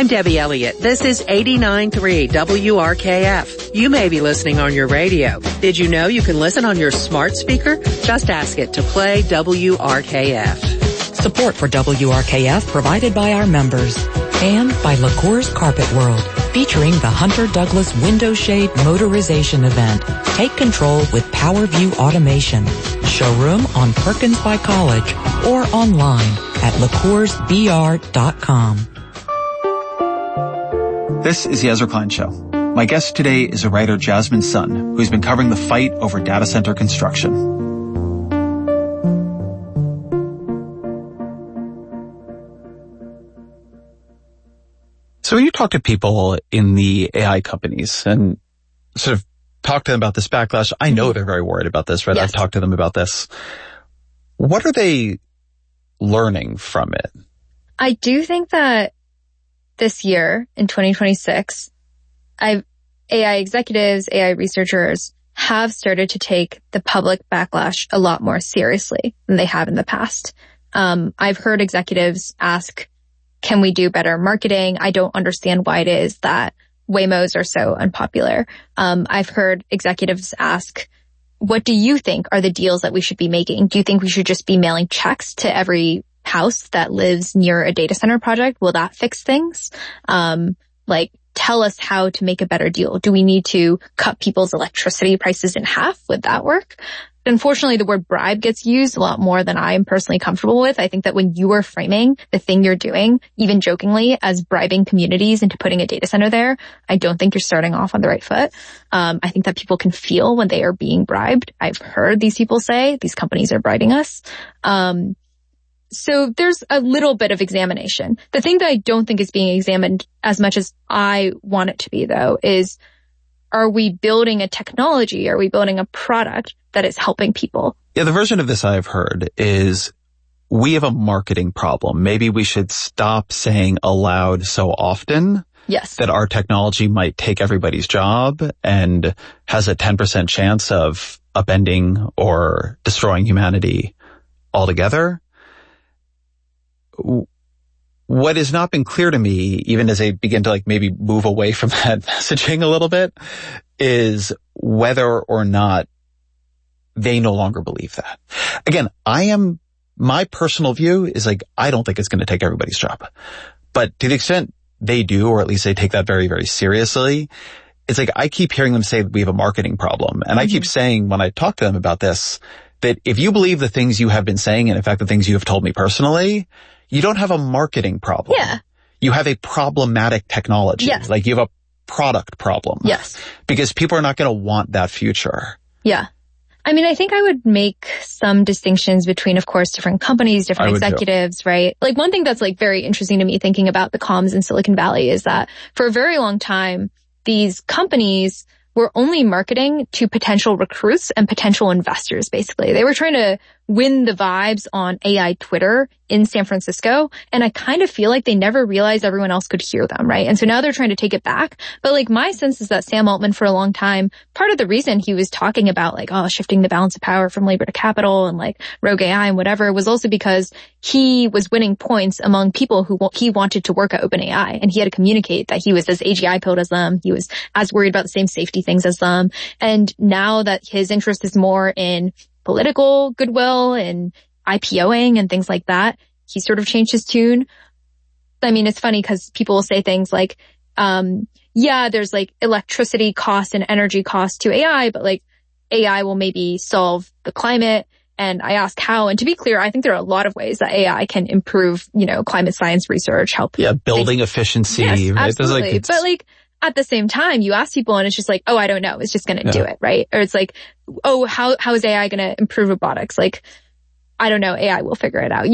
I'm Debbie Elliott. This is 89.3 WRKF. You may be listening on your radio. Did you know you can listen on your smart speaker? Just ask it to play WRKF. Support for WRKF provided by our members and by LaCour's Carpet World, featuring the Hunter Douglas Window Shade Motorization Event. Take control with PowerView Automation. Showroom on Perkins by College or online at LaCoursBR.com. This is the Ezra Klein Show. My guest today is a writer, Jasmine Sun, who's been covering the fight over data center construction. So when you talk to people in the AI companies and sort of talk to them about this backlash, I know they're very worried about this, right? Yes. I've talked to them about this. What are they learning from it? I do think that this year, in 2026, AI executives, AI researchers have started to take the public backlash a lot more seriously than they have in the past. I've heard executives ask, can we do better marketing? I don't understand why it is that Waymos are so unpopular. I've heard executives ask, what do you think are the deals that we should be making? Do you think we should just be mailing checks to every house that lives near a data center project? Will that fix things? Tell us how to make a better deal. Do we need to cut people's electricity prices in half? Would that work? Unfortunately, the word bribe gets used a lot more than I am personally comfortable with. I think that when you are framing the thing you're doing, even jokingly, as bribing communities into putting a data center there, I don't think you're starting off on the right foot. I think that people can feel when they are being bribed. I've heard these people say, these companies are bribing us. So there's a little bit of examination. The thing that I don't think is being examined as much as I want it to be, though, is, are we building a technology? Are we building a product that is helping people? Yeah, the version of this I've heard is, we have a marketing problem. Maybe we should stop saying aloud so often that our technology might take everybody's job and has a 10% chance of upending or destroying humanity altogether. What has not been clear to me, even as I begin to maybe move away from that messaging a little bit, is whether or not they no longer believe that. Again, my personal view is I don't think it's going to take everybody's job. But to the extent they do, or at least they take that very, very seriously, it's I keep hearing them say that we have a marketing problem. And I keep saying when I talk to them about this, that if you believe the things you have been saying, and in fact the things you have told me personally, you don't have a marketing problem. Yeah. You have a problematic technology. Yes. You have a product problem. Yes. Because people are not going to want that future. Yeah. I mean, I think I would make some distinctions between, of course, different companies, different executives, right? One thing that's very interesting to me thinking about the comms in Silicon Valley is that for a very long time, these companies were only marketing to potential recruits and potential investors, basically. They were trying to win the vibes on AI Twitter in San Francisco. And I kind of feel like they never realized everyone else could hear them, right? And so now they're trying to take it back. But my sense is that Sam Altman for a long time, part of the reason he was talking about shifting the balance of power from labor to capital and rogue AI and whatever was also because he was winning points among people who he wanted to work at OpenAI. And he had to communicate that he was as AGI pilled as them. He was as worried about the same safety things as them. And now that his interest is more in political goodwill and IPOing and things like that, he sort of changed his tune. I mean, it's funny because people will say things like, there's electricity cost and energy cost to AI, but AI will maybe solve the climate. And I ask how, and to be clear, I think there are a lot of ways that AI can improve, climate science research, help. Yeah, building efficiency. Yes, right? Absolutely. But at the same time, you ask people and it's just I don't know. It's just going to do it, right? Or it's how is AI going to improve robotics? I don't know. AI will figure it out.